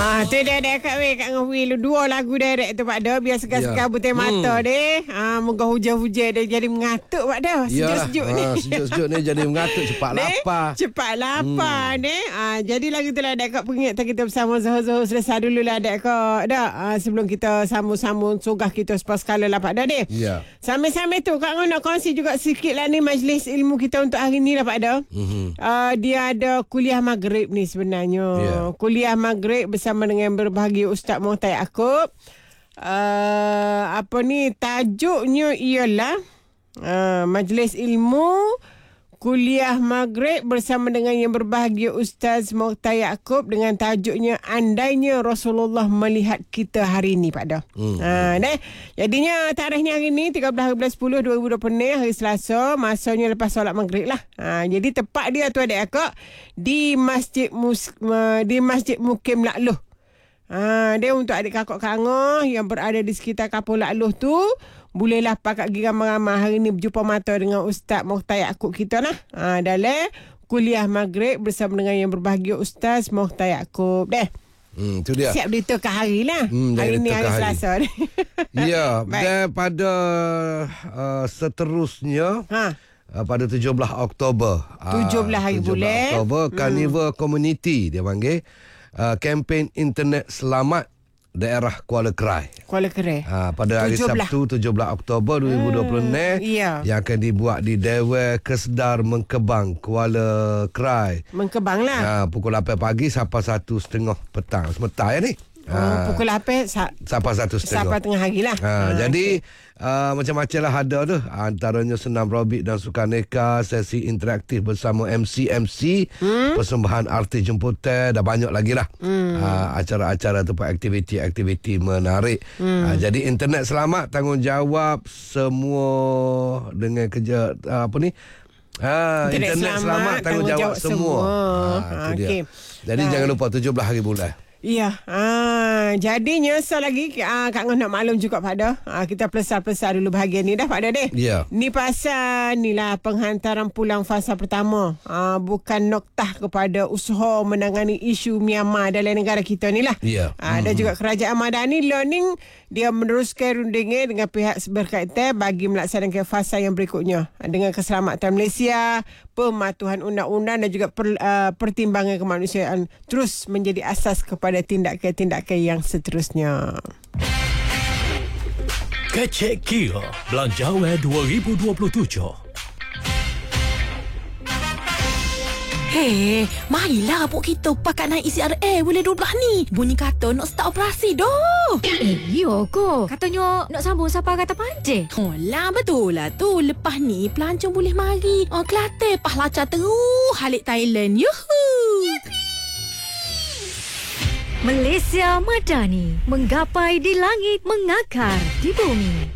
Tu dah kat weh kat dengan Will. Dua lagu direct tu Pak Dah. Biar segar-segar butir mata deh. Moga hujan-hujan dia jadi mengatuk Pak Dah. Sejuk-sejuk ni. Sejuk-sejuk ni jadi mengatuk. Cepat lapar. Cepat lapar ni. Jadi lagu tu lah dek kak pengingatan kita bersama Zohor selesai dulu lah dek kak. Dah sebelum kita sambung-sambung sogah kita sepas kala lah Pak Dah deh. Ya. Sambil-sambil tu Kak Ngah nak kongsi juga sikit lah ni majlis ilmu kita untuk hari ni lah Pak Dah. Dia ada kuliah maghrib ni sebenarnya. Kuliah maghrib bersama dengan berbahagia Ustaz Mohtai Yaakob. Tajuknya ialah majlis ilmu kuliah maghrib bersama dengan yang berbahagia Ustaz Mohtai Yaakob dengan tajuknya Andainya Rasulullah Melihat Kita Hari Ini Pak Dah. Jadinya tarikhnya hari ini 13 bulan 10 2020 hari Selasa, masanya lepas solat maghrib lah. Jadi tepat dia tu adik akak di Masjid Mukim Lakluh. Dia untuk adik kakak Kangah yang berada di sekitar Kapur Lakluh tu, bolehlah pakat pergi ramai-ramai hari ni berjumpa mata dengan Ustaz Mohtai Yaakob kita lah. Dalam kuliah maghrib bersama dengan yang berbahagia Ustaz Mohtai Yaakob deh. Tu dia. Siap ditentukan hari lah. Hari ni hari Selasa ni. Ya, dan pada seterusnya pada 17 Oktober. 17 hari bulan Oktober, Carnival Community dia panggil. Kempen Internet Selamat Daerah Kuala Krai. Pada hari Sabtu 17 Oktober 2020 yang akan dibuat di Dewan Kesedar Mengkebang, Kuala Krai. Mengkebang lah. Pukul 8 pagi sampai 1.30 petang. Sebentar ya ni. Pukul 8 sampai 1.30. Sampai tengah hari lah. Jadi macam-macam lah ada tu. Antaranya senam aerobik dan sukaneka, sesi interaktif bersama MC, persembahan artis jemputan, dah banyak lagi lah. Acara-acara tu aktiviti-aktiviti menarik. Jadi internet selamat, tanggungjawab semua dengan kerja internet selamat tanggungjawab semua. Itu dia. Jadi jangan lupa 17 hari bulan. Ya, jadinya lagi Kak Ngah nak maklum juga Pak Dah. Kita pelesar-pelesar dulu bahagian ni dah Pak Dah deh. Ya. Ni pasal ni lah penghantaran pulang fasa pertama. Bukan noktah kepada usaha menangani isu Myanmar dalam negara kita ni lah. Ya. Dan juga Kerajaan Madani Learning dia meneruskan rundingnya dengan pihak berkaitan bagi melaksanakan fasa yang berikutnya dengan keselamatan Malaysia, pematuhan undang-undang dan juga pertimbangan kemanusiaan terus menjadi asas kepada tindakan-tindakan yang seterusnya. Kecek Kira Belanjawan 2027. Marilah puk kita pakat naik ECRA bulan 12 ni. Bunyi kata nak start operasi dah. Yo ko. Katanya nak sambung sampai kata pancing. Lah betul lah tu. Lepas ni pelancong boleh mari. Kelantan pahlaca terus halik Thailand. Yuhu. Malaysia Madani menggapai di langit, mengakar di bumi.